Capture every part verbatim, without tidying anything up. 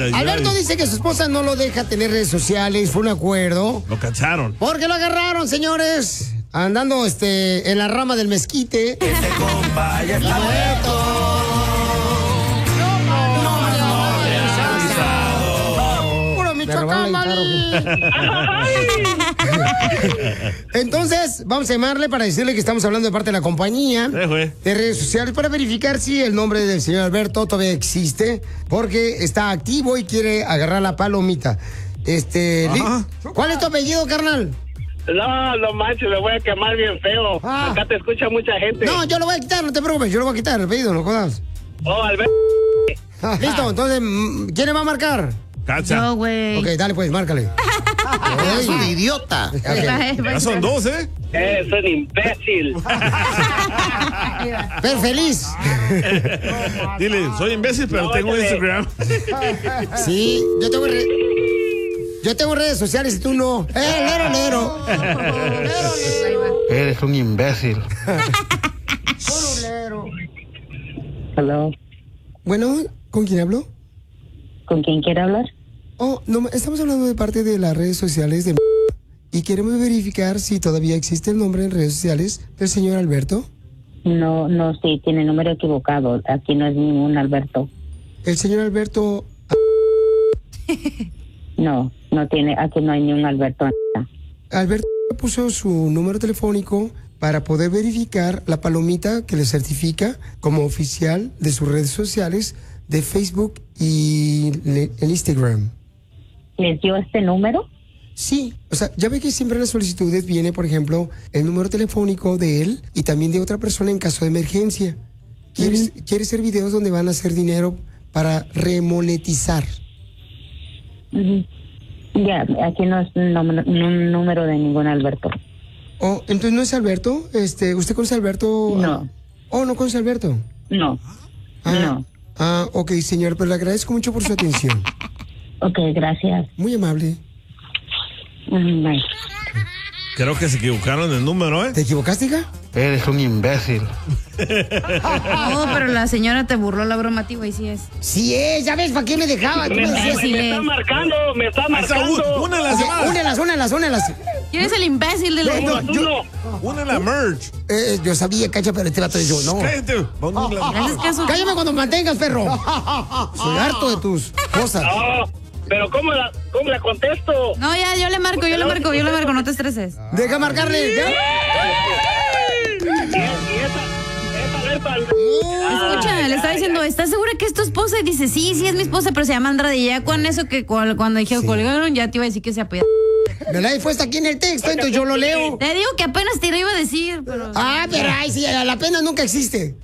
ay, Alberto ay. dice que su esposa no lo deja tener redes sociales, fue un acuerdo. Lo cacharon. Porque lo agarraron, señores, andando este, en la rama del mezquite. Este compa ya está muerto. Puro Michoacán, Entonces, vamos a llamarle para decirle que estamos hablando de parte de la compañía de redes sociales para verificar si el nombre del señor Alberto todavía existe, porque está activo y quiere agarrar la palomita. Este, li- ¿cuál es tu apellido, carnal? No, no manches, le voy a quemar bien feo. Ah. Acá te escucha mucha gente. No, yo lo voy a quitar, no te preocupes, yo lo voy a quitar el apellido, no jodas. Oh, Alberto. Listo, entonces, mm, ¿quién va a marcar? Cacha. Yo, güey. Ok, dale pues, márcale. Es un idiota. Ya son dos, ¿eh? Eres un imbécil. Pero feliz. Dile, soy imbécil, pero No, tengo échale. Instagram. Sí, yo tengo re- yo tengo redes sociales y tú no. ¡Eh, lero, lero! Eres un imbécil. Hello. Bueno, ¿con quién hablo? ¿Con quién quiere hablar? Oh, no, estamos hablando de parte de las redes sociales de y queremos verificar si todavía existe el nombre en redes sociales del señor Alberto. No, no, sí, tiene número equivocado. Aquí no es ningún Alberto. El señor Alberto. No, no tiene, aquí no hay ni un Alberto. Alberto puso su número telefónico para poder verificar la palomita que le certifica como oficial de sus redes sociales de Facebook y le- el Instagram. ¿Les dio este número? Sí, o sea, ya ve que siempre en las solicitudes viene, por ejemplo, el número telefónico de él y también de otra persona en caso de emergencia. ¿Quieres, ¿Quiere hacer videos donde van a hacer dinero para remonetizar? Ujú. Ya, aquí no es un número, un número de ningún Alberto. Oh, entonces no es Alberto. Este, ¿usted conoce a Alberto? No. Oh, no conoce a Alberto. No, Ah, no. Ah, ok, señor, pero le agradezco mucho por su atención. Ok, gracias. Muy amable. Mm, bye. Creo que se equivocaron el número, ¿eh? ¿Te equivocaste, hija? Eres un imbécil. No, pero la señora te burló la broma a ti, güey, sí es. Sí es, ya ves, ¿para qué me dejaba? Tú Me, me está, decías, me está marcando, me está marcando. Una de las o sea, llamadas. únelas, únelas, únelas. ¿Quién es el imbécil de la... No, no, yo, Una de la merch. eh, yo sabía, cacha, pero este vato y yo, no. Cállate. Vamos a la- ¿Haces caso? Cállame cuando mantengas, perro. Soy harto de tus cosas. No, pero ¿cómo la, cómo la contesto? No, ya, yo le marco, yo le marco, yo le marco, no te estreses. Deja marcarle. ¿ya? Y, y esa, esa Alberto, Alberto. Escucha, le estaba diciendo, ¿estás segura que es tu esposa? Y dice, sí, sí es mi esposa, pero se llama Andrade. Y ya con eso que cual- cuando dije Sí. colgaron, ya te iba a decir que se apellida. Me la he puesto aquí en el texto, entonces yo lo leo. Te digo que apenas te lo iba a decir, pero... Ah, pero ay, sí, la pena nunca existe.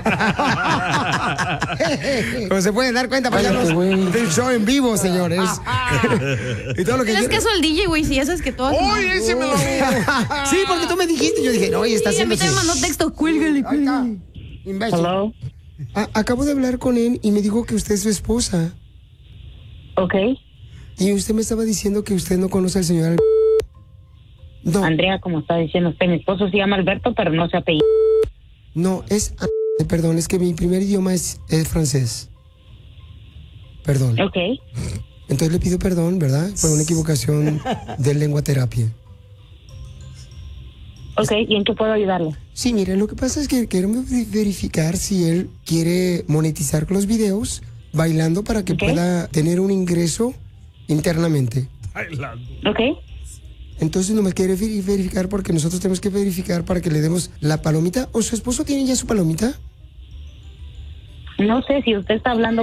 Como se pueden dar cuenta, pues ya nos del show en vivo, señores. Y todo lo que ¿Tienes quiero- caso al D J, güey? Si ya sabes que todo... ¡Oye, ese me lo... Sí, porque tú me dijiste, yo dije, no, oye, está Sí, a haciendo mí te su- mandó texto, cuélgale, cuélgale. Imbécil. Hello. A- acabo de hablar con él y me dijo que usted es su esposa. Ok. Y usted me estaba diciendo que usted no conoce al señor Al- No, Andrea, como está diciendo usted, mi esposo se llama Alberto, pero no se apellida. no, es... Al- Perdón, es que mi primer idioma es, es francés. Perdón. Ok. Entonces le pido perdón, ¿verdad? Por una equivocación de lenguaterapia. Ok, ¿y en qué puedo ayudarle? Sí, mire, lo que pasa es que queremos ve- verificar si él quiere monetizar con los videos bailando para que Ok. pueda tener un ingreso internamente. Bailando. Ok. Entonces no me quiere veri- verificar porque nosotros tenemos que verificar para que le demos la palomita. ¿O su esposo tiene ya su palomita? No sé si usted está hablando